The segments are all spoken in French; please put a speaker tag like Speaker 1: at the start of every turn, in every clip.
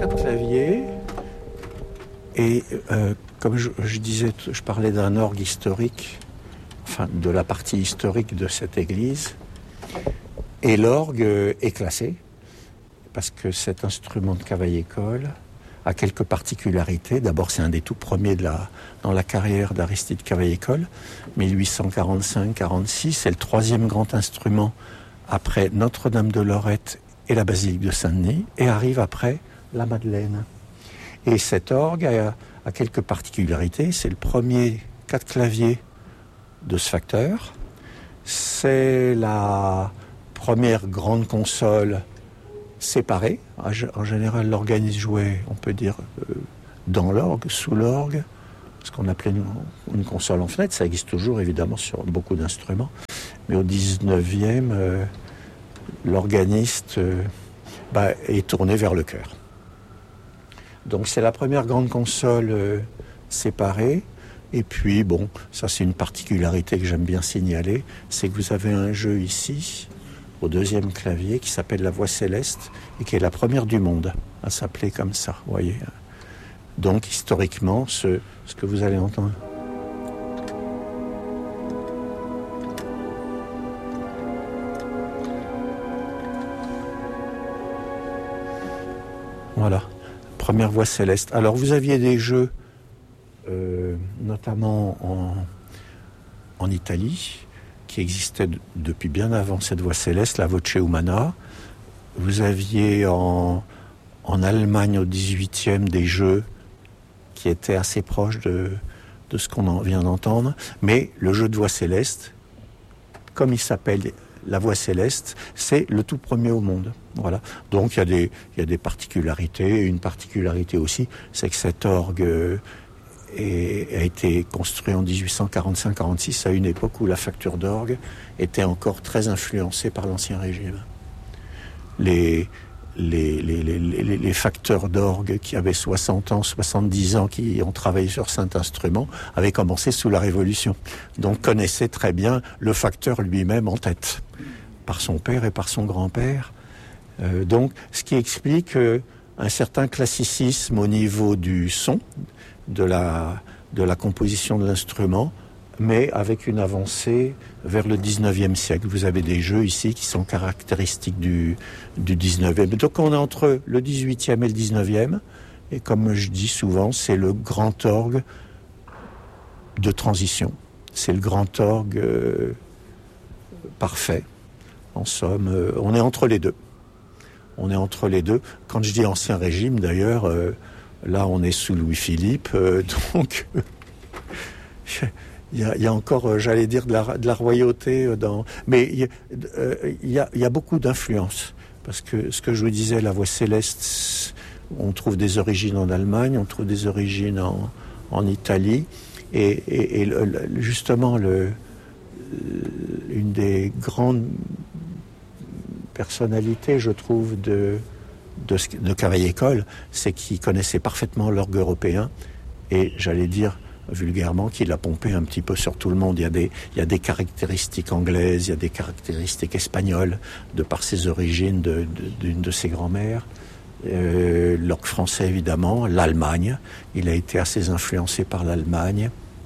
Speaker 1: 4 claviers. Et comme je disais, je parlais d'un orgue historique, enfin de la partie historique de cette église. Et l'orgue est classé, parce que cet instrument de Cavaillé-Coll a quelques particularités. D'abord, c'est un des tout premiers dans la carrière d'Aristide Cavaillé-Coll, 1845-46. C'est le 3e grand instrument après Notre-Dame de Lorette et la basilique de Saint-Denis, et arrive après la Madeleine. Et cet orgue a quelques particularités. C'est le premier 4 claviers de ce facteur. C'est la première grande console séparée. En général, l'organiste jouait, on peut dire, dans l'orgue, sous l'orgue, ce qu'on appelait une console en fenêtre. Ça existe toujours, évidemment, sur beaucoup d'instruments. Mais au 19e, l'organiste est tourné vers le chœur. Donc c'est la première grande console séparée. Et puis, bon, ça c'est une particularité que j'aime bien signaler, c'est que vous avez un jeu ici, au 2e clavier, qui s'appelle la Voix céleste, et qui est la première du monde à s'appeler comme ça, vous voyez. Donc, historiquement, ce que vous allez entendre. Voilà. Première Voix céleste. Alors vous aviez des jeux, notamment en Italie, qui existaient depuis bien avant cette Voix céleste, la Voce Umana. Vous aviez en Allemagne au 18e des jeux qui étaient assez proches de ce qu'on vient d'entendre. Mais le jeu de Voix céleste, comme il s'appelle la Voix céleste, c'est le tout premier au monde. Voilà. Donc il y a des particularités. Une particularité aussi, c'est que cet orgue a été construit en 1845-46 à une époque où la facture d'orgue était encore très influencée par l'Ancien Régime. Les facteurs d'orgue qui avaient 60 ans, 70 ans, qui ont travaillé sur cet instrument, avaient commencé sous la Révolution. Donc connaissaient très bien le facteur lui-même en tête, par son père et par son grand-père. Donc, ce qui explique un certain classicisme au niveau du son, de la composition de l'instrument, mais avec une avancée vers le 19e siècle. Vous avez des jeux ici qui sont caractéristiques du 19e. Donc on est entre le 18e et le 19e, et comme je dis souvent, c'est le grand orgue de transition. C'est le grand orgue parfait. En somme, on est entre les deux. On est entre les deux. Quand je dis Ancien Régime, d'ailleurs, là on est sous Louis-Philippe, donc il y a encore, j'allais dire, de la royauté dans. Mais il y a beaucoup d'influence, parce que ce que je vous disais, la Voix céleste, on trouve des origines en Allemagne, on trouve des origines en Italie, et justement une des grandes personnalités, je trouve, de Cavaillé-Coll, c'est qu'il connaissait parfaitement l'orgue européen, et j'allais dire vulgairement qu'il a pompé un petit peu sur tout le monde. Il y a des caractéristiques anglaises, il y a des caractéristiques espagnoles, de par ses origines d'une de ses grand-mères. L'orgue français, évidemment, l'Allemagne. Il a été assez influencé par l'Allemagne.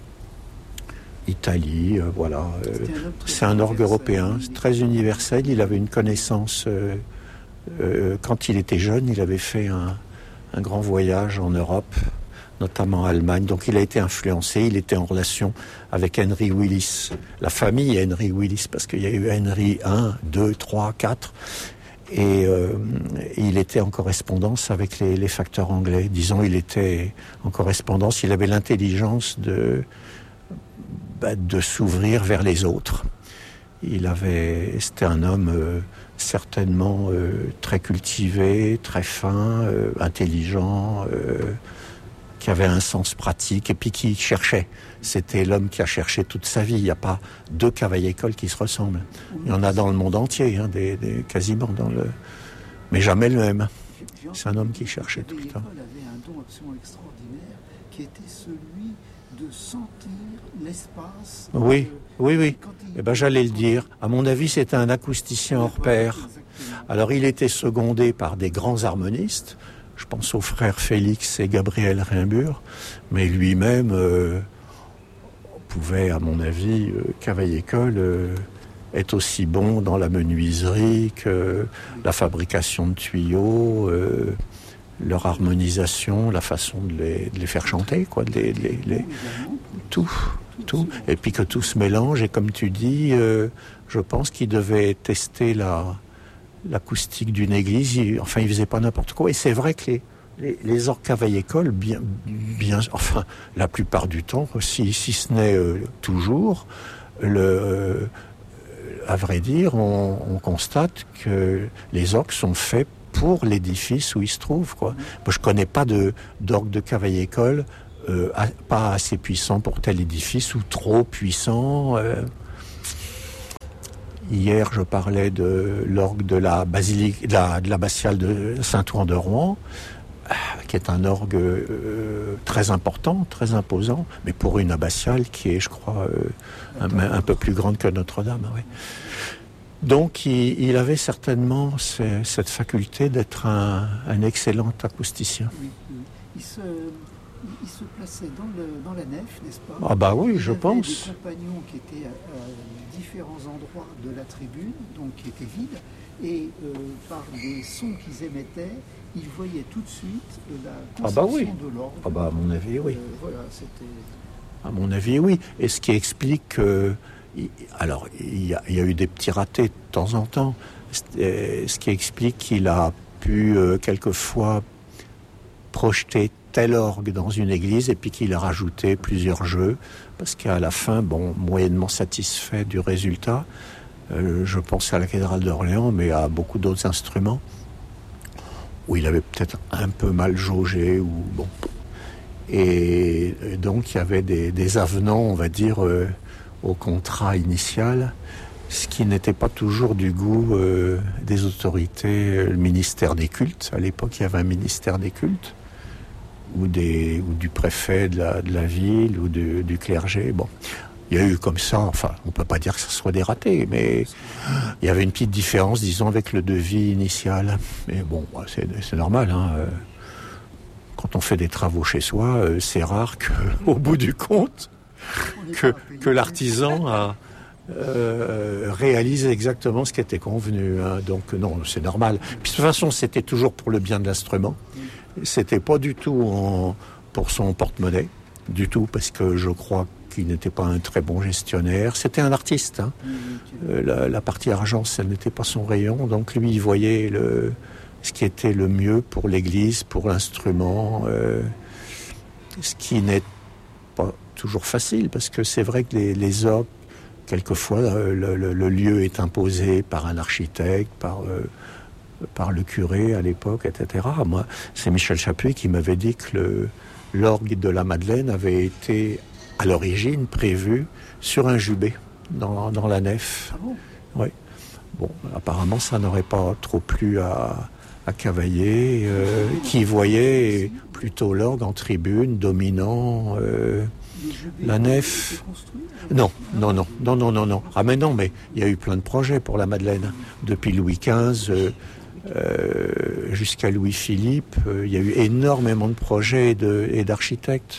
Speaker 1: Italie, voilà. C'est un orgue européen, très universel. Il avait une connaissance. Quand il était jeune, il avait fait un grand voyage en Europe, notamment en Allemagne. Donc il a été influencé. Il était en relation avec Henry Willis, la famille Henry Willis, parce qu'il y a eu Henry 1, 2, 3, 4. Et il était en correspondance avec les facteurs anglais. Disons, il était en correspondance. Il avait l'intelligence de s'ouvrir vers les autres. C'était un homme certainement très cultivé, très fin, intelligent, qui avait un sens pratique et puis qui cherchait. C'était l'homme qui a cherché toute sa vie. Il n'y a pas deux Cavaillé-Coll qui se ressemblent. Il y en a dans le monde entier, quasiment mais jamais le même. C'est un homme qui cherchait tout le temps.
Speaker 2: Cavaillé-Coll avait un don absolument extraordinaire qui était celui de sentir l'espace.
Speaker 1: Oui. J'allais le dire. À mon avis, c'était un acousticien hors pair. Alors, il était secondé par des grands harmonistes, Je pense aux frères Félix et Gabriel Rimbur, mais lui-même pouvait, à mon avis, Cavaillé-Coll être aussi bon dans la menuiserie que la fabrication de tuyaux, leur harmonisation, la façon de les faire chanter, quoi, tout. Et puis que tout se mélange, et comme tu dis, je pense qu'il devait tester l'acoustique d'une église, il faisait pas n'importe quoi. Et c'est vrai que les orgues Cavaillé-Coll, bien, enfin, la plupart du temps, si ce n'est toujours, à vrai dire, on constate que les orgues sont faits pour l'édifice où ils se trouvent, quoi. Moi, je connais pas d'orgue de Cavaillé-Coll pas assez puissant pour tel édifice ou trop puissant. Hier, je parlais de l'orgue de la basilique, de l'abbatiale de Saint-Ouen de Rouen, qui est un orgue très important, très imposant, mais pour une abbatiale qui est, je crois, un peu plus grande que Notre-Dame. Oui. Donc, il avait certainement cette faculté d'être un excellent acousticien.
Speaker 2: Oui. Il se plaçait dans la nef, n'est-ce pas?
Speaker 1: Ah bah oui, je pense.
Speaker 2: Il y avait des compagnons qui étaient à différents endroits de la tribune, donc qui étaient vides, et par les sons qu'ils émettaient, ils voyaient tout de suite la conception de l'orgue.
Speaker 1: Ah bah à mon avis, oui.
Speaker 2: Voilà, c'était...
Speaker 1: À mon avis, oui. Et ce qui explique que... Alors, il y a eu des petits ratés de temps en temps. Ce qui explique qu'il a pu quelquefois projeter tel orgue dans une église et puis qu'il a rajouté plusieurs jeux, parce qu'à la fin, moyennement satisfait du résultat, je pense à la cathédrale d'Orléans, mais à beaucoup d'autres instruments, où il avait peut-être un peu mal jaugé, ou bon. Et donc il y avait des avenants, on va dire, au contrat initial, ce qui n'était pas toujours du goût des autorités, le ministère des cultes. À l'époque, il y avait un ministère des cultes, ou du préfet de la ville, ou du clergé. Bon, il y a eu comme ça, enfin, on peut pas dire que ce soit des ratés, mais il y avait une petite différence, disons, avec le devis initial. Mais bon, c'est normal, hein. Quand on fait des travaux chez soi, c'est rare qu'au bout du compte, que l'artisan réalise exactement ce qui était convenu, hein. Donc non, c'est normal. Puis de toute façon, c'était toujours pour le bien de l'instrument. C'était pas du tout pour son porte-monnaie, du tout, parce que je crois qu'il n'était pas un très bon gestionnaire. C'était un artiste, hein. La partie argent, ça n'était pas son rayon, donc lui, il voyait ce qui était le mieux pour l'église, pour l'instrument, ce qui n'est pas toujours facile, parce que c'est vrai que les orgues, quelquefois, le lieu est imposé par un architecte, par le curé à l'époque, etc. Moi, c'est Michel Chapuis qui m'avait dit que l'orgue de la Madeleine avait été, à l'origine, prévu sur un jubé, dans la nef.
Speaker 2: Ah bon?
Speaker 1: Oui. Bon, apparemment, ça n'aurait pas trop plu à Cavaillé, qui voyait plutôt l'orgue en tribune, dominant la nef. Non. Ah mais non, mais il y a eu plein de projets pour la Madeleine. Depuis Louis XV jusqu'à Louis-Philippe, il y a eu énormément de projets et d'architectes.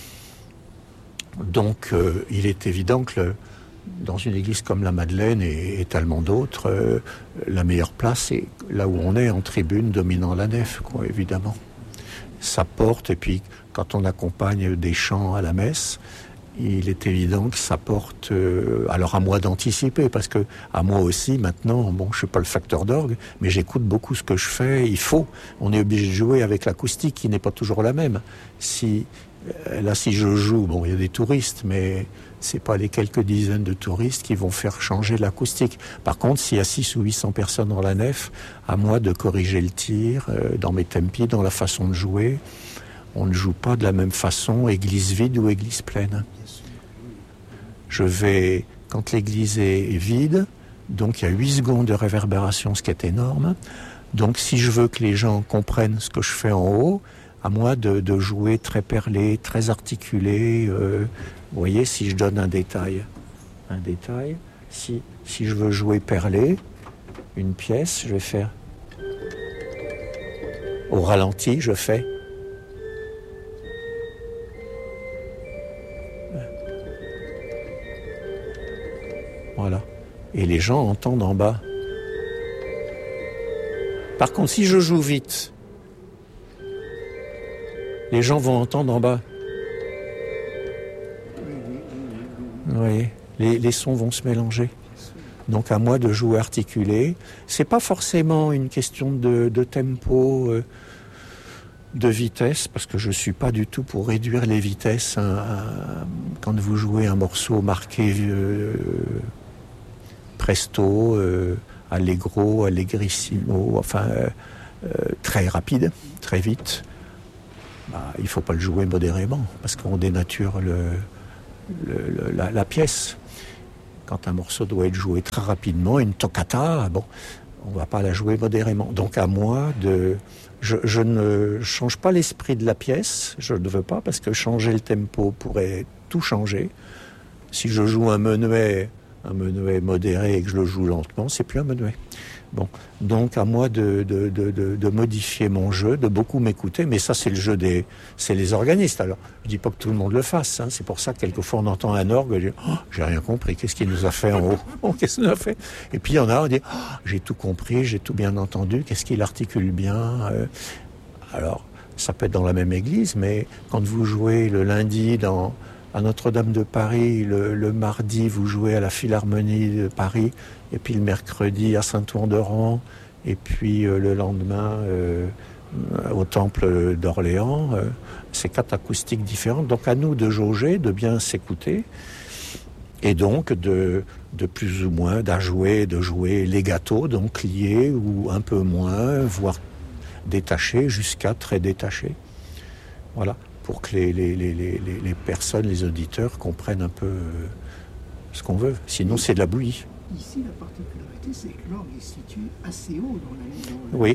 Speaker 1: Donc il est évident que dans une église comme la Madeleine et tellement d'autres, la meilleure place, c'est là où on est, en tribune, dominant la nef, quoi, évidemment. Ça porte, et puis quand on accompagne des chants à la messe, il est évident que ça porte, alors à moi d'anticiper, parce que à moi aussi, maintenant, bon, je suis pas le facteur d'orgue, mais j'écoute beaucoup ce que je fais, on est obligé de jouer avec l'acoustique qui n'est pas toujours la même. Si je joue, bon, il y a des touristes, mais c'est pas les quelques dizaines de touristes qui vont faire changer l'acoustique. Par contre, s'il y a 600 ou 800 personnes dans la nef, à moi de corriger le tir, dans mes tempi, dans la façon de jouer. On ne joue pas de la même façon, église vide ou église pleine. Quand l'église est vide, donc il y a 8 secondes de réverbération, ce qui est énorme. Donc si je veux que les gens comprennent ce que je fais en haut, à moi de jouer très perlé, très articulé. Vous voyez, si je donne un détail, si je veux jouer perlé, une pièce, je vais faire... Au ralenti, je fais. Voilà. Et les gens entendent en bas. Par contre, si je joue vite, les gens vont entendre en bas. Vous voyez, les sons vont se mélanger. Donc à moi de jouer articulé. C'est pas forcément une question de tempo, de vitesse, parce que je suis pas du tout pour réduire les vitesses quand vous jouez un morceau marqué presto, allegro, allegrissimo, enfin très rapide, très vite. Il faut pas le jouer modérément, parce qu'on dénature la pièce. Quand un morceau doit être joué très rapidement, une toccata, on va pas la jouer modérément. Donc à moi je ne change pas l'esprit de la pièce, je ne veux pas, parce que changer le tempo pourrait tout changer. Si je joue un menuet modéré et que je le joue lentement, c'est plus un menuet. Donc à moi de modifier mon jeu, de beaucoup m'écouter, mais ça c'est le jeu c'est les organistes. Alors je dis pas que tout le monde le fasse, hein. C'est pour ça que quelquefois on entend un orgue, je dis j'ai rien compris, qu'est-ce qu'il nous a fait en haut, qu'est-ce qu'il nous a fait. Et puis il y en a, on dit j'ai tout compris, j'ai tout bien entendu, qu'est-ce qu'il articule bien. Alors ça peut être dans la même église, mais quand vous jouez le lundi à Notre-Dame de Paris, le mardi vous jouez à la Philharmonie de Paris, et puis le mercredi à Saint-Ouen-de-Rang, et puis le lendemain au Temple d'Orléans, c'est 4 acoustiques différentes. Donc à nous de jauger, de bien s'écouter, et donc de plus ou moins de jouer legato, donc lié ou un peu moins, voire détaché jusqu'à très détaché. Voilà, pour que les personnes, les auditeurs comprennent un peu ce qu'on veut. Sinon, c'est de la bouillie.
Speaker 2: Ici, la particularité, c'est que l'orgue est situé assez haut dans la maison.
Speaker 1: Oui.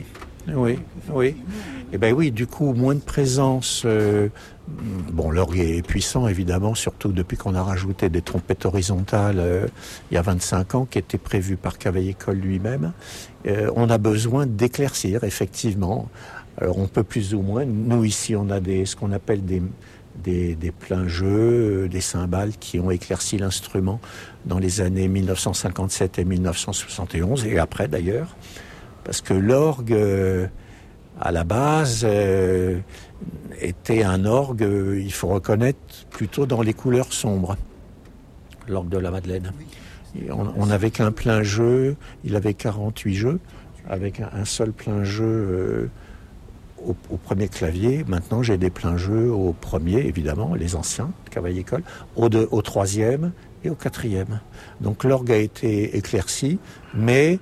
Speaker 1: Et oui, du coup, moins de présence. L'orgue est puissant, évidemment, surtout depuis qu'on a rajouté des trompettes horizontales il y a 25 ans, qui étaient prévues par Cavaillé-Coll lui-même. On a besoin d'éclaircir, effectivement. Alors, on peut plus ou moins. Nous, ici, on a ce qu'on appelle des pleins jeux, des cymbales qui ont éclairci l'instrument dans les années 1957 et 1971, et après d'ailleurs, parce que l'orgue, à la base, était un orgue, il faut reconnaître, plutôt dans les couleurs sombres, l'orgue de la Madeleine. Et on n'avait qu'un plein jeu, il avait 48 jeux, avec un seul plein jeu au premier clavier. Maintenant, j'ai des pleins jeux au premier, évidemment, les anciens, Cavaillé-Coll, au troisième et au quatrième. Donc l'orgue a été éclairci, mais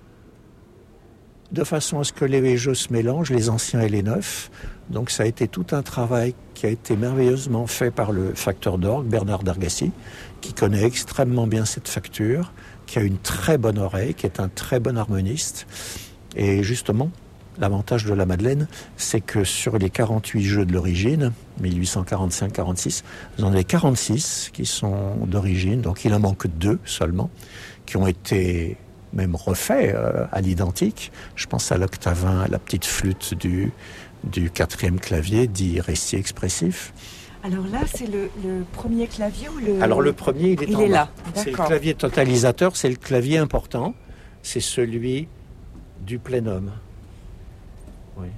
Speaker 1: de façon à ce que les jeux se mélangent, les anciens et les neufs. Donc ça a été tout un travail qui a été merveilleusement fait par le facteur d'orgue, Bernard Dargassi, qui connaît extrêmement bien cette facture, qui a une très bonne oreille, qui est un très bon harmoniste. Et justement, l'avantage de la Madeleine, c'est que sur les 48 jeux de l'origine, 1845-46, vous en avez 46 qui sont d'origine, donc il en manque 2 seulement, qui ont été même refaits à l'identique. Je pense à l'octavin, à la petite flûte du 4e clavier, dit récit expressif.
Speaker 3: Alors là, c'est le premier clavier ou le...
Speaker 1: Alors le premier, il est
Speaker 3: là.
Speaker 1: C'est le clavier totalisateur, c'est le clavier important, c'est celui du plénum.